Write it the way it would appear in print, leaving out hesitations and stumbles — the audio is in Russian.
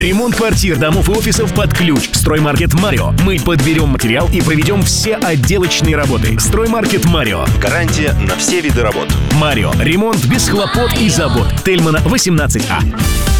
Ремонт квартир, домов и офисов под ключ. Строймаркет Марио. Мы подберем материал и проведем все отделочные работы. Строймаркет Марио. Гарантия на все виды работ. Марио. Ремонт без хлопот и забот. Тельмана, 18А.